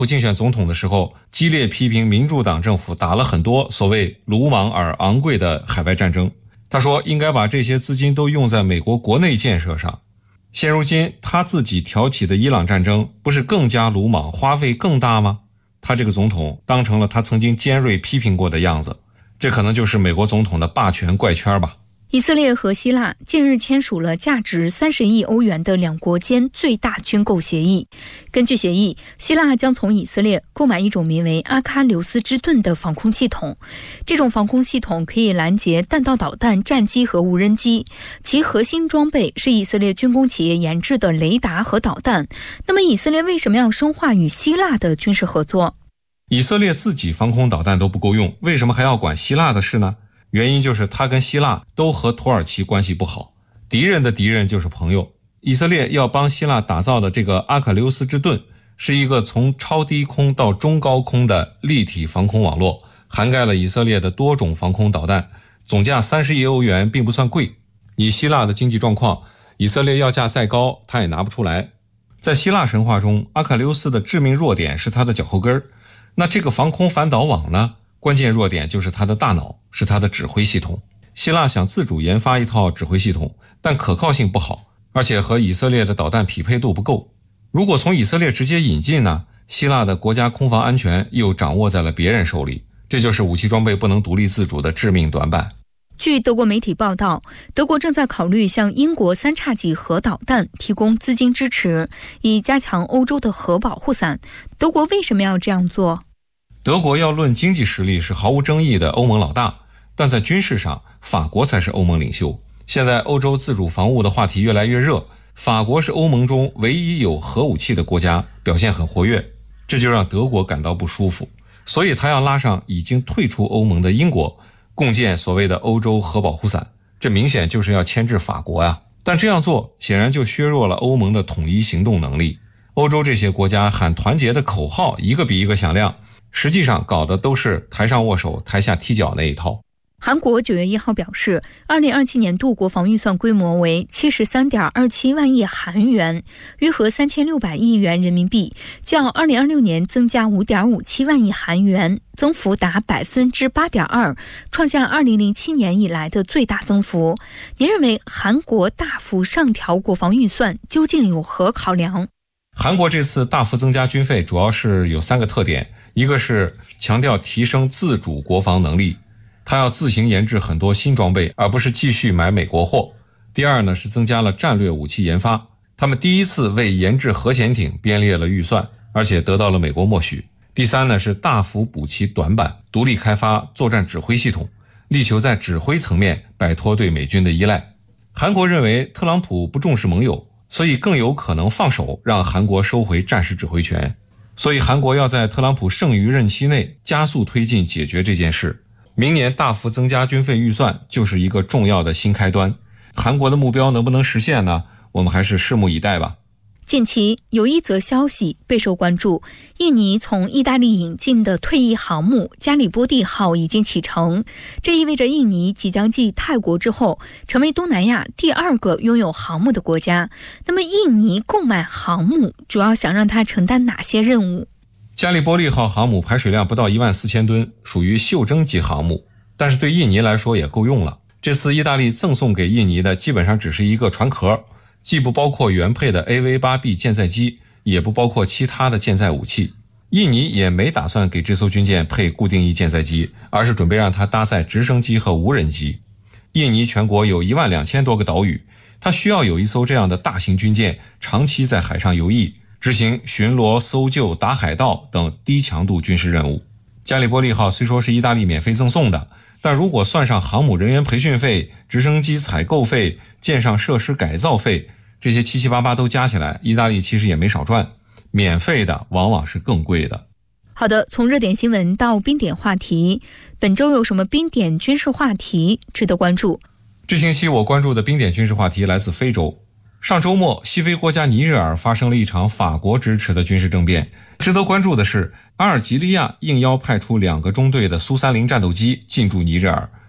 竞选总统的时候，激烈批评民主党政府打了很多所谓鲁莽而昂贵的海外战争。他说应该把这些资金都用在美国国内建设上。现如今他自己挑起的伊朗战争不是更加鲁莽，花费更大吗？他这个总统当成了他曾经尖锐批评过的样子，这可能就是美国总统的霸权怪圈吧。 以色列和希腊近日签署了价值30亿欧元的两国间最大军购协议。根据协议，希腊将从以色列购买一种名为阿喀琉斯之盾的防空系统。这种防空系统可以拦截弹道导弹、战机和无人机，其核心装备是以色列军工企业研制的雷达和导弹。那么以色列为什么要深化与希腊的军事合作？ 以色列自己防空导弹都不够用，为什么还要管希腊的事呢？原因就是他跟希腊都和土耳其关系不好，敌人的敌人就是朋友。以色列要帮希腊打造的这个阿喀琉斯之盾是一个从超低空到中高空的立体防空网络，涵盖了以色列的多种防空导弹，总价30亿欧元并不算贵。以希腊的经济状况，以色列要价再高他也拿不出来。在希腊神话中，阿喀琉斯的致命弱点是他的脚后跟，那这个防空反导网呢？关键弱点就是它的大脑，是它的指挥系统。希腊想自主研发一套指挥系统，但可靠性不好，而且和以色列的导弹匹配度不够。如果从以色列直接引进呢，希腊的国家空防安全又掌握在了别人手里，这就是武器装备不能独立自主的致命短板。 据德国媒体报道，德国正在考虑向英国3叉戟核导弹提供资金支持，以加强欧洲的核保护伞。德国为什么要这样做？ 德国要论经济实力是毫无争议的欧盟老大，但在军事上，法国才是欧盟领袖。现在欧洲自主防务的话题越来越热，法国是欧盟中唯一有核武器的国家，表现很活跃，这就让德国感到不舒服，所以他要拉上已经退出欧盟的英国，共建所谓的欧洲核保护伞，这明显就是要牵制法国呀。但这样做显然就削弱了欧盟的统一行动能力。欧洲这些国家喊团结的口号一个比一个响亮，实际上搞的都是台上握手台下踢脚那一套。 韩国9月1号表示，2027年度国防预算规模为73.27万亿韩元，约合3600亿元人民币，较2026年增加5.57万亿韩元，增幅达8.2%，创下2007年以来的最大增幅。您认为韩国大幅上调国防预算究竟有何考量？ 韩国这次大幅增加军费主要是有3个特点，一个是强调提升自主国防能力，他要自行研制很多新装备，而不是继续买美国货。第二呢，是增加了战略武器研发，他们第一次为研制核潜艇编列了预算，而且得到了美国默许。第三呢，是大幅补齐短板，独立开发作战指挥系统，力求在指挥层面摆脱对美军的依赖。韩国认为特朗普不重视盟友，所以更有可能放手让韩国收回战时指挥权，所以韩国要在特朗普剩余任期内加速推进解决这件事。明年大幅增加军费预算就是一个重要的新开端，韩国的目标能不能实现呢？我们还是拭目以待吧。 近期有一则消息备受关注，印尼从意大利引进的退役航母加里波第号已经启程，这意味着印尼即将继泰国之后成为东南亚第2个拥有航母的国家。那么印尼购买航母主要想让它承担哪些任务？ 加里波利号航母排水量不到14000吨，属于袖珍级航母，但是对印尼来说也够用了。这次意大利赠送给印尼的基本上只是一个船壳，既不包括原配的 AV-8B 舰载机，也不包括其他的舰载武器。印尼也没打算给这艘军舰配固定翼舰载机，而是准备让它搭载直升机和无人机。印尼全国有12000多个岛屿，它需要有一艘这样的大型军舰长期在海上游弋，执行巡逻、搜救、打海盗等低强度军事任务。加里波利号虽说是意大利免费赠送的，但如果算上航母人员培训费、直升机采购费、舰上设施改造费，这些七七八八都加起来，意大利其实也没少赚。免费的往往是更贵的。 好的，从热点新闻到冰点话题，本周有什么冰点军事话题值得关注？ 这星期我关注的冰点军事话题来自非洲。上周末，西非国家尼日尔发生了一场法国支持的军事政变。值得关注的是，阿尔及利亚应邀派出2个中队的苏30战斗机进驻尼日尔，